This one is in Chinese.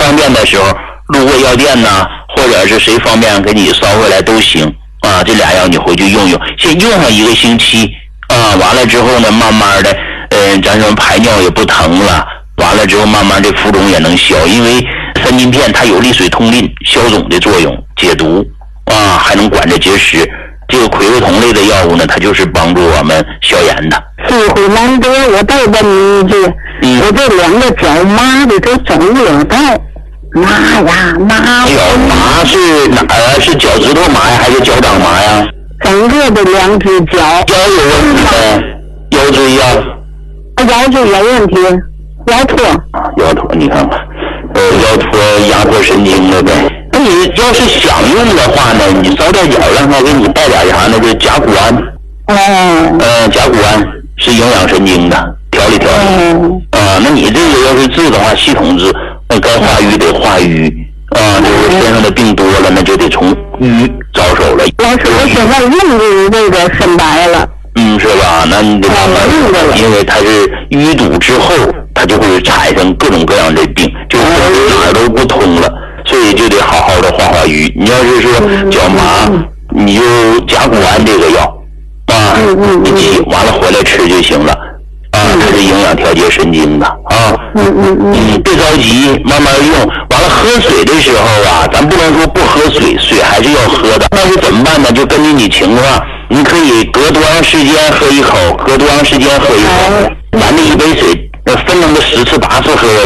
方便的时候路过药店呐，或者是谁方便给你捎回来都行啊。这俩药你回去用用，先用上1个星期啊，完了之后呢，慢慢的，咱说排尿也不疼了，完了之后慢慢这浮肿也能消，因为三金片它有利水通淋、消肿的作用，解毒啊，还能管着结石。这个葵花酮类的药物呢，它就是帮助我们消炎的。 机会难得，我再问你一句，我这2个脚麻的都走不了道，麻呀麻！ 脚麻是哪儿啊？是脚趾头麻呀，还是脚掌麻呀？ 整个的2只脚。 腰有问题吗？腰椎呀？ 腰椎有问题，腰托。 腰托，你看看，腰托压迫神经了呗。那你要是想用的话呢，你早点脚让他给你带点啥呢？就是甲钴胺。甲钴胺是营养神经的，调理调理。那你这个要是治的话，系统治，那该化瘀得化瘀。就是身上的病多了，那就得从瘀着手了。 老师，我现在用的这个深白了。 是吧？那你得慢慢用，因为它是淤堵之后，它就会产生各种各样的病，就是哪儿都不通了，所以就得好好的化化瘀。你要是说脚麻，你就甲钴胺这个药你记完了回来吃就行了。它是营养调节神经的啊。别着急，慢慢用。完了喝水的时候啊，咱不能说不喝水，水还是要喝的。但是怎么办呢？就根据你情况，你可以隔多长时间喝一口，隔多长时间喝一口。咱这一杯水分那么10次8次喝